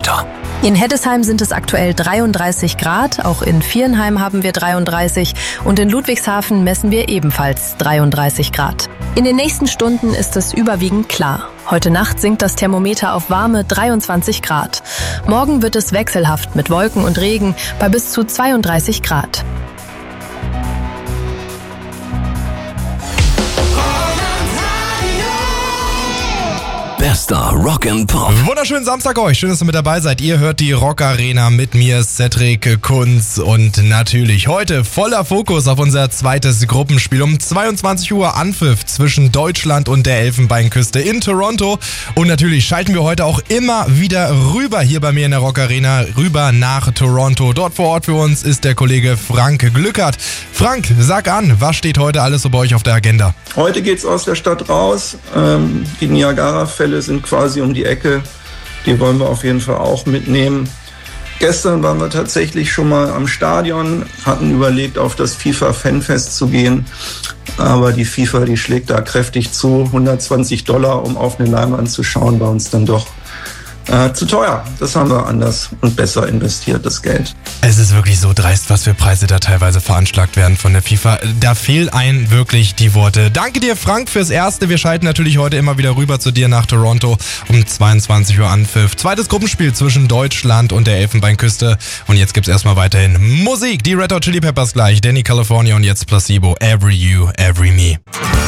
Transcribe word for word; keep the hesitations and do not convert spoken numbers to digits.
Wetter. In Heddesheim sind es aktuell dreiunddreißig Grad, auch in Viernheim haben wir dreiunddreißig und in Ludwigshafen messen wir ebenfalls dreiunddreißig Grad. In den nächsten Stunden ist es überwiegend klar. Heute Nacht sinkt das Thermometer auf warme dreiundzwanzig Grad. Morgen wird es wechselhaft mit Wolken und Regen bei bis zu zweiunddreißig Grad. Bester Rock and Pop. Wunderschönen Samstag euch. Schön, dass ihr mit dabei seid. Ihr hört die Rock Arena mit mir, Cedric Kunz. Und natürlich heute voller Fokus auf unser zweites Gruppenspiel. Um zweiundzwanzig Uhr Anpfiff zwischen Deutschland und der Elfenbeinküste in Toronto. Und natürlich schalten wir heute auch immer wieder rüber hier bei mir in der Rock Arena, rüber nach Toronto. Dort vor Ort für uns ist der Kollege Frank Glückert. Frank, sag an, was steht heute alles so bei euch auf der Agenda? Heute geht's aus der Stadt raus. Ähm, die Niagara-Fälle sind quasi um die Ecke. Die wollen wir auf jeden Fall auch mitnehmen. Gestern waren wir tatsächlich schon mal am Stadion, hatten überlegt, auf das FIFA-Fanfest zu gehen. Aber die FIFA, die schlägt da kräftig zu. hundertzwanzig Dollar, um auf eine Leinwand zu schauen, war uns dann doch Äh, zu teuer. Das haben wir anders und besser investiert, das Geld. Es ist wirklich so dreist, was für Preise da teilweise veranschlagt werden von der FIFA. Da fehlen einem wirklich die Worte. Danke dir, Frank, fürs Erste. Wir schalten natürlich heute immer wieder rüber zu dir nach Toronto um zweiundzwanzig Uhr Anpfiff. Zweites Gruppenspiel zwischen Deutschland und der Elfenbeinküste. Und jetzt gibt's erstmal weiterhin Musik. Die Red Hot Chili Peppers gleich, Danny California und jetzt Placebo, Every You, Every Me.